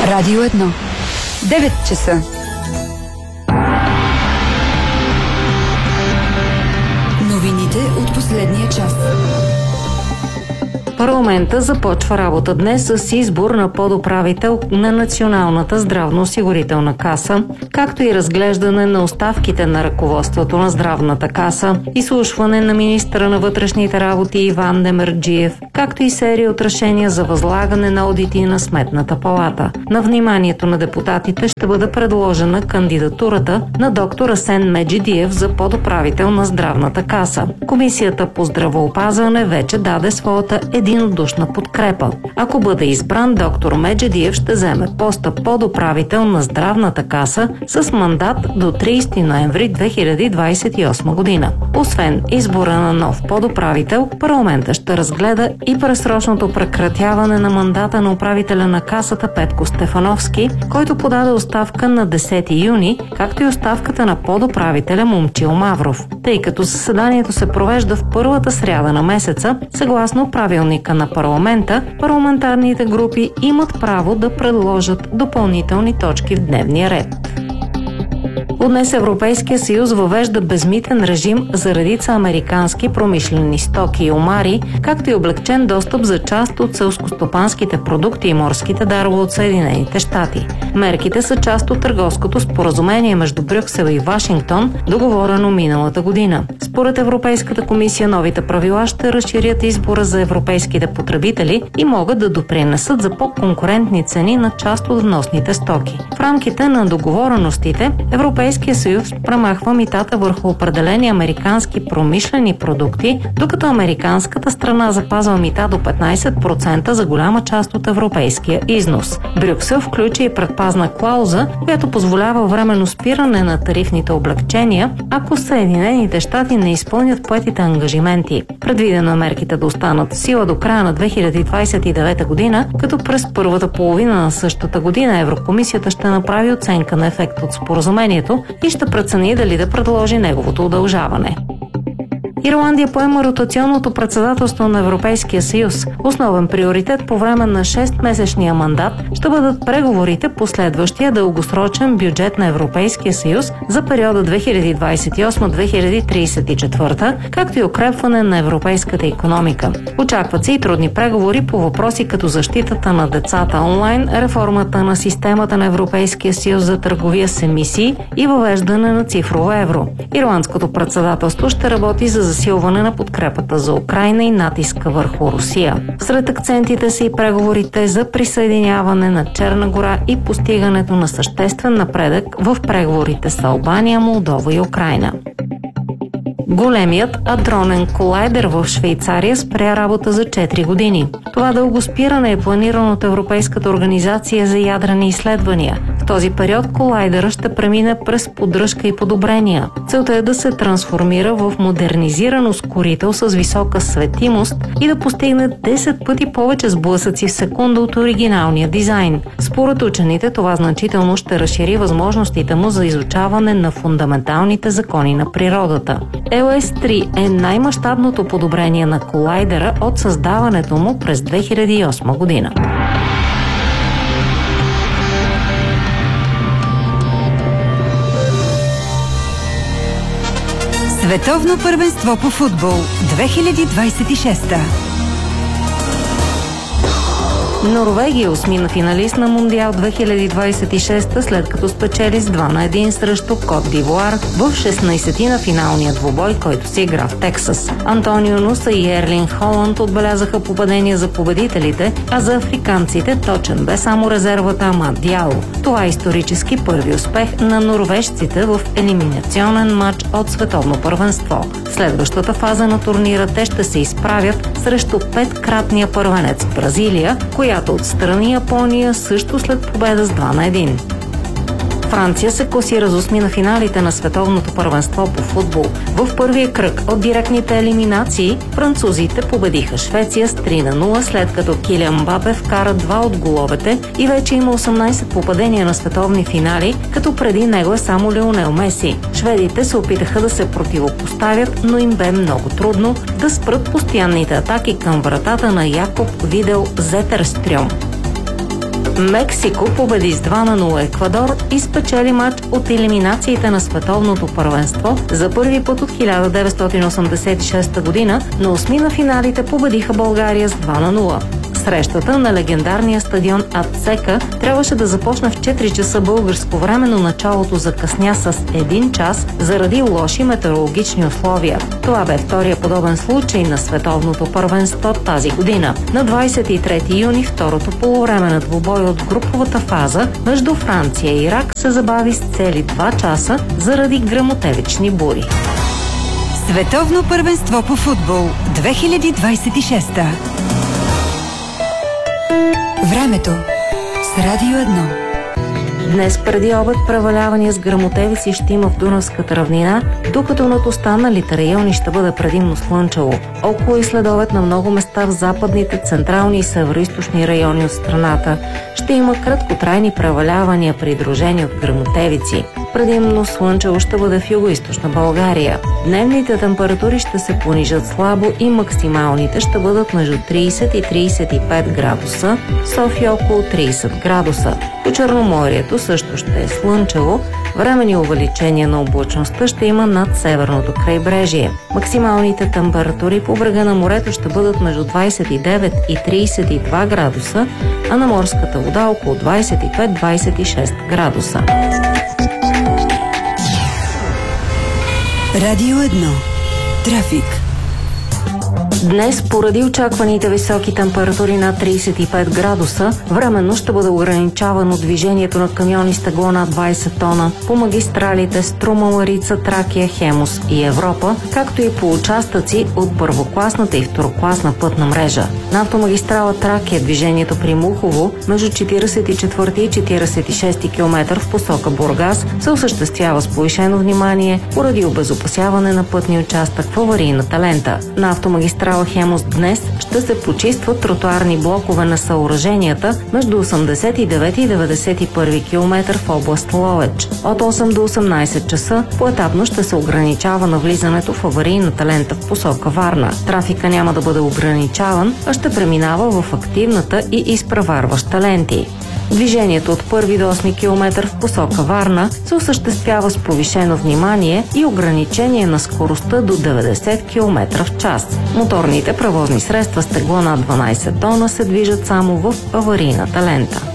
Радио 1. 9 часа. Новините от последния час. Парламента започва работа днес с избор на подуправител на Националната здравноосигурителна каса, както и разглеждане на оставките на ръководството на здравната каса, изслушване на министъра на вътрешните работи Иван Демерджиев, както и серия от решения за възлагане на одити на Сметната палата. На вниманието на депутатите ще бъде предложена кандидатурата на доктор Асен Меджидиев за подуправител на здравната каса. Комисията по здравеопазване вече даде своята единодушна подкрепа. Ако бъде избран, доктор Меджидиев ще вземе поста подуправител на здравната каса с мандат до 30 ноември 2028 година. Освен избора на нов подуправител, парламента ще разгледа и пресрочното прекратяване на мандата на управителя на касата Петко Стефановски, който подаде оставка на 10 юни, както и оставката на подуправителя Момчил Мавров. Тъй като заседанието се провежда в първата сряда на месеца, съгласно правилника на парламента, парламентарните групи имат право да предложат допълнителни точки в дневния ред. От днес Европейския съюз въвежда безмитен режим за редица американски промишлени стоки и омари, както и облекчен достъп за част от селскостопанските продукти и морските дарове от Съединените щати. Мерките са част от търговското споразумение между Брюксел и Вашингтон, договорено миналата година. Според Европейската комисия, новите правила ще разширят избора за европейските потребители и могат да допринесат за по-конкурентни цени на част от вносните стоки. В рамките на договореностите, Европейския съюз премахва митата върху определени американски промишлени продукти, докато американската страна запазва мита до 15% за голяма част от европейския износ. Брюксел включи и предпазна клауза, която позволява временно спиране на тарифните облекчения, ако Съединените щати не изпълнят поетите ангажименти. Предвидено е мерките да останат в сила до края на 2029 година, като през първата половина на същата година Еврокомисията ще направи оценка на ефект от споразумението и ще прецени дали да предложи неговото удължаване. Ирландия поема ротационното председателство на Европейския съюз. Основен приоритет по време на 6-месечния мандат ще бъдат преговорите по следващия дългосрочен бюджет на Европейския съюз за периода 2028-2034, както и укрепване на европейската икономика. Очакват се и трудни преговори по въпроси като защитата на децата онлайн, реформата на системата на Европейския съюз за търговия с емисии и въвеждане на цифрово евро. Ирландското председателство ще работи за засилване на подкрепата за Украйна и натиска върху Русия. Сред акцентите са и преговорите за присъединяване на Черна гора и постигането на съществен напредък в преговорите с Албания, Молдова и Украйна. Големият адронен колайдер в Швейцария спря работа за 4 години. Това дълго спиране е планирано от Европейската организация за ядрени изследвания. В този период колайдера ще премине през поддръжка и подобрения. Целта е да се трансформира в модернизиран ускорител с висока светимост и да постигне 10 пъти повече сблъсъци в секунда от оригиналния дизайн. Според учените това значително ще разшири възможностите му за изучаване на фундаменталните закони на природата. LS-3 е най-мащабното подобрение на колайдера от създаването му през 2008 година. Световно първенство по футбол 2026. Норвегия осмина финалист на Мондиал 2026, след като спечели с 2-1 срещу Кот д'Ивуар в 16-ти на финалния двубой, който се игра в Тексас. Антонио Нуса и Ерлинг Холанд отбелязаха попадения за победителите, а за африканците точен бе само резервата Амад Диало. Това е исторически първи успех на норвежците в елиминационен матч от световно първенство. В следващата фаза на турнира те ще се изправят срещу 5-кратния първенец Бразилия, която отстрани Япония също след победа с 2-1. Франция се класира за осми на финалите на световното първенство по футбол. В първия кръг от директните елиминации французите победиха Швеция с 3-0, след като Килиан Мбапе вкара 2 от головете и вече има 18 попадения на световни финали, като преди него е само Лионел Меси. Шведите се опитаха да се противопоставят, но им бе много трудно да спрат постоянните атаки към вратата на Якоб Видел Зетерстрьом. Мексико победи с 2-0 Еквадор и спечели матч от елиминациите на световното първенство. За първи път от 1986 година на осми на финалите победиха България с 2-0. Срещата на легендарния стадион Ацтека трябваше да започне в 4 часа българско време, но началото закъсня с 1 час заради лоши метеорологични условия. Това бе втория подобен случай на световното първенство тази година. На 23 юни второто полувреме на двубой от груповата фаза между Франция и Ирак се забави с цели 2 часа заради гръмотевични бури. Световно първенство по футбол 2026. Времето с Радио 1. Днес преди обед превалявания с гръмотевици ще има в Дунавската равнина, докато над останалите райони ще бъде предимно слънчево. Около и следобед на много места в западните, централни и североизточни райони от страната ще има краткотрайни превалявания, придружени от гръмотевици. Предимно слънчево ще бъде в югоизточна България. Дневните температури ще се понижат слабо и максималните ще бъдат между 30 и 35 градуса, София около 30 градуса. По Черноморието също ще е слънчево, временни увеличения на облачността ще има над северното крайбрежие. Максималните температури по брега на морето ще бъдат между 29 и 32 градуса, а на морската вода около 25-26 градуса. Радио 1. Трафик. Днес, поради очакваните високи температури над 35 градуса, временно ще бъде ограничавано движението на камиони с тегло над 20 тона по магистралите Струма, Марица, Тракия, Хемус и Европа, както и по участъци от първокласната и второкласна пътна мрежа. На автомагистрала Тракия движението при Мухово между 44 и 46 км в посока Бургас се осъществява с повишено внимание поради обезопасяване на пътния участък в аварийната лента. На автомагистрала Хемус днес ще се почистват тротоарни блокове на съоръженията между 89 и 91 км в област Ловеч. От 8 до 18 часа поетапно ще се ограничава навлизането в аварийната лента в посока Варна. Трафика няма да бъде ограничаван, а ще преминава в активната и изпреварваща ленти. Движението от 1 до 8 км в посока Варна се осъществява с повишено внимание и ограничение на скоростта до 90 км в час. Моторните превозни средства с тегло над 12 тона се движат само в аварийната лента.